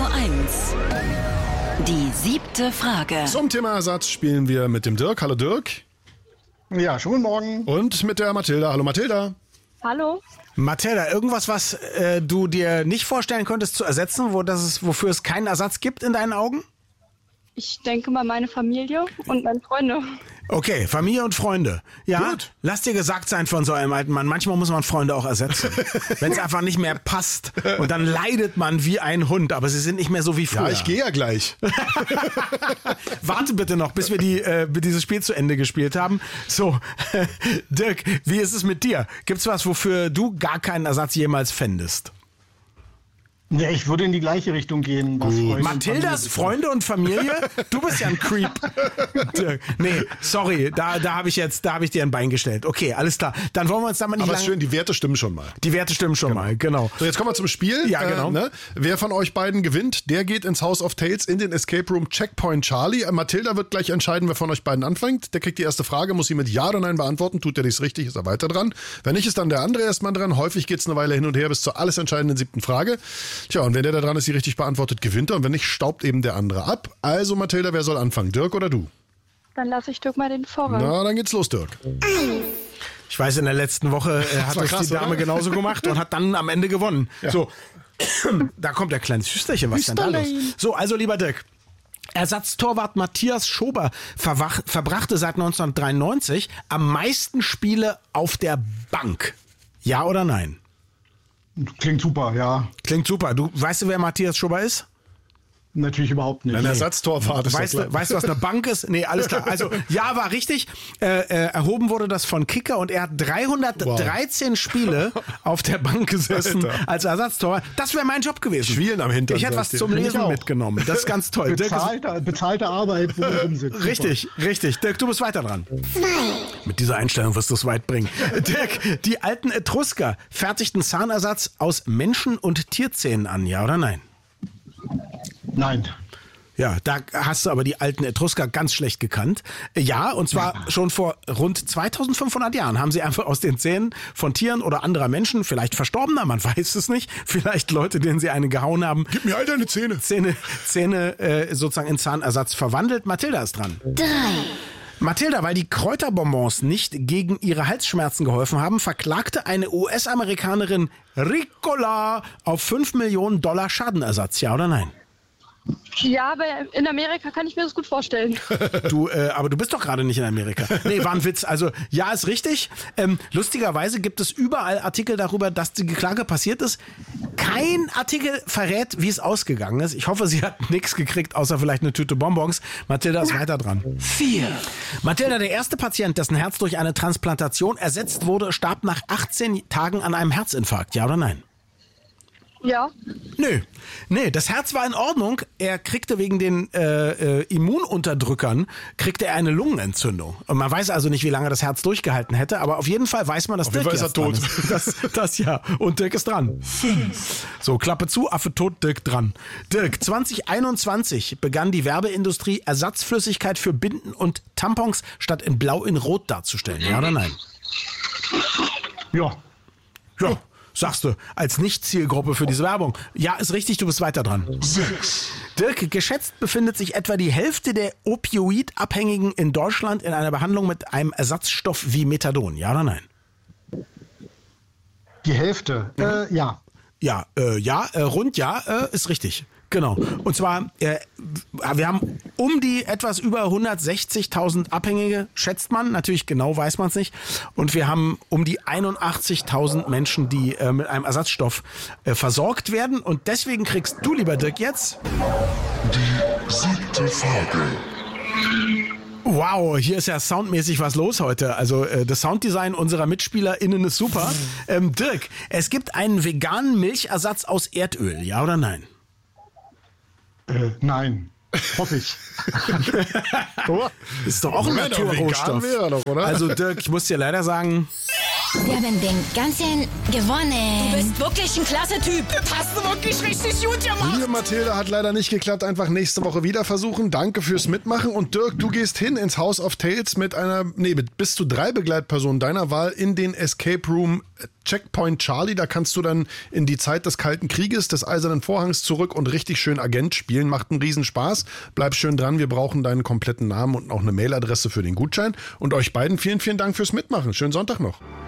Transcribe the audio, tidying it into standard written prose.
1. Die 7. Frage. Zum Thema Ersatz spielen wir mit dem Dirk. Hallo Dirk. Ja, schönen Morgen. Und mit der Mathilda. Hallo Mathilda. Hallo? Mathilda, irgendwas, was du dir nicht vorstellen könntest zu ersetzen, wofür es keinen Ersatz gibt in deinen Augen? Ich denke mal meine Familie und meine Freunde. Okay, Familie und Freunde. Ja, Gut. Lass dir gesagt sein von so einem alten Mann. Manchmal muss man Freunde auch ersetzen. Wenn es einfach nicht mehr passt. Und dann leidet man wie ein Hund, aber sie sind nicht mehr so wie früher. Ja, ich gehe ja gleich. Warte bitte noch, bis wir dieses Spiel zu Ende gespielt haben. So, Dirk, wie ist es mit dir? Gibt's was, wofür du gar keinen Ersatz jemals fändest? Ja, ich würde in die gleiche Richtung gehen. Was Freunde und Mathildas Familie Freunde und Familie? Du bist ja ein Creep. Dirk, nee, sorry, da habe ich dir ein Bein gestellt. Okay, alles klar. Dann wollen wir uns damit nicht Aber lange... ist schön, die Werte stimmen schon mal. Die Werte stimmen schon mal, genau. So, jetzt kommen wir zum Spiel. Ja, genau. Wer von euch beiden gewinnt, der geht ins House of Tales in den Escape Room Checkpoint Charlie. Mathilda wird gleich entscheiden, wer von euch beiden anfängt. Der kriegt die erste Frage, muss sie mit Ja oder Nein beantworten. Tut er dies richtig, ist er weiter dran. Wenn nicht, ist dann der andere erstmal dran. Häufig geht's eine Weile hin und her bis zur alles entscheidenden 7. Frage. Tja, und wenn der da dran ist, die richtig beantwortet, gewinnt er. Und wenn nicht, staubt eben der andere ab. Also Mathilda, wer soll anfangen? Dirk oder du? Dann lasse ich Dirk mal den Vorrang. Na, dann geht's los, Dirk. Ich weiß, in der letzten Woche hat war das krass, die Dame oder? genauso gemacht und hat dann am Ende gewonnen. Ja. So, da kommt der kleine Schüsterchen, was ist denn da los? So, also lieber Dirk. Ersatztorwart Matthias Schober verbrachte seit 1993 am meisten Spiele auf der Bank. Ja oder nein? Klingt super, ja. Klingt super. Weißt du, wer Matthias Schober ist? Natürlich überhaupt nicht. Ein Ersatztorwart ist Weißt doch du, klar. was eine Bank ist? Nee, alles klar. Also, ja, war richtig. Erhoben wurde das von Kicker und er hat 313 Spiele auf der Bank gesessen Alter. als Ersatztorwart. Das wäre mein Job gewesen. Schwielen am Hintern. Ich hätte was sagt zum ihr. Lesen auch. mitgenommen. Das ist ganz toll. Dirk ist, Bezahlte Arbeit, wo man rumsitzt. Super. richtig. Dirk, du bist weiter dran. Mit dieser Einstellung wirst du es weit bringen. Dirk, die alten Etrusker fertigten Zahnersatz aus Menschen- und Tierzähnen an, ja oder nein? Nein. Ja, da hast du aber die alten Etrusker ganz schlecht gekannt. Ja, und zwar schon vor rund 2500 Jahren haben sie einfach aus den Zähnen von Tieren oder anderer Menschen, vielleicht Verstorbener, man weiß es nicht, vielleicht Leute, denen sie eine gehauen haben, Gib mir all deine Zähne. Zähne sozusagen in Zahnersatz verwandelt. Mathilda ist dran. 3. Mathilda, weil die Kräuterbonbons nicht gegen ihre Halsschmerzen geholfen haben, verklagte eine US-Amerikanerin Ricola auf $5 Millionen Schadenersatz. Ja oder nein? Ja, aber in Amerika kann ich mir das gut vorstellen. Aber du bist doch gerade nicht in Amerika. Nee, war ein Witz. Also, ja, ist richtig. Lustigerweise gibt es überall Artikel darüber, dass die Klage passiert ist. Kein Artikel verrät, wie es ausgegangen ist. Ich hoffe, sie hat nichts gekriegt, außer vielleicht eine Tüte Bonbons. Mathilda ist weiter dran. 4. Mathilda, der erste Patient, dessen Herz durch eine Transplantation ersetzt wurde, starb nach 18 Tagen an einem Herzinfarkt. Ja oder nein? Ja. Nee, das Herz war in Ordnung. Er kriegte wegen den Immununterdrückern eine Lungenentzündung. Und man weiß also nicht, wie lange das Herz durchgehalten hätte, aber auf jeden Fall weiß man, dass Dirk jeden Fall jetzt ist er dran ist. Das ja. Und Dirk ist dran. 5. So, Klappe zu, Affe tot, Dirk dran. Dirk, 2021 begann die Werbeindustrie Ersatzflüssigkeit für Binden und Tampons statt in Blau in Rot darzustellen. Ja oder nein? Ja. Ja. Sagst du, als Nicht-Zielgruppe für diese Werbung. Ja, ist richtig, du bist weiter dran. 6. Dirk, geschätzt befindet sich etwa die Hälfte der Opioid-Abhängigen in Deutschland in einer Behandlung mit einem Ersatzstoff wie Methadon. Ja oder nein? Die Hälfte. Ja. Ja, rund ja, ist richtig. Genau. Und zwar, wir haben um die etwas über 160.000 Abhängige, schätzt man. Natürlich genau weiß man es nicht. Und wir haben um die 81.000 Menschen, die mit einem Ersatzstoff versorgt werden. Und deswegen kriegst du, lieber Dirk, jetzt... Die 7. Frage. Wow, hier ist ja soundmäßig was los heute. Also das Sounddesign unserer MitspielerInnen ist super. Dirk, es gibt einen veganen Milchersatz aus Erdöl, ja oder nein? Nein. Hoffe ich. Ist doch auch ein Moment, aber vegan Naturrohstoff. wäre er doch, oder? Also Dirk, ich muss dir leider sagen, Wir haben den ganzen gewonnen. Du bist wirklich ein klasse Typ. Das hast du wirklich richtig gut gemacht. Liebe Mathilda, hat leider nicht geklappt. Einfach nächste Woche wieder versuchen. Danke fürs Mitmachen. Und Dirk, du gehst hin ins House of Tales mit bis zu 3 Begleitpersonen deiner Wahl in den Escape Room Checkpoint Charlie. Da kannst du dann in die Zeit des Kalten Krieges, des Eisernen Vorhangs zurück und richtig schön Agent spielen. Macht einen Riesenspaß. Bleib schön dran. Wir brauchen deinen kompletten Namen und auch eine Mailadresse für den Gutschein. Und euch beiden vielen, vielen Dank fürs Mitmachen. Schönen Sonntag noch.